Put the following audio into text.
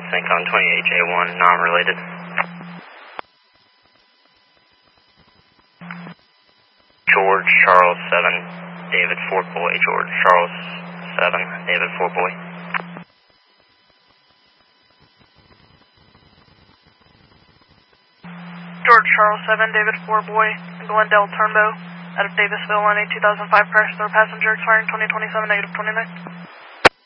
Syncon 28J1, non-related. George Charles 7, David Fort Boy, George Charles 7, David Fort Boy. George Charles 7, David Fort Boy, Glendale Turnbow, out of Davisville, on a 2005 crash with our passenger expiring 2027, -29.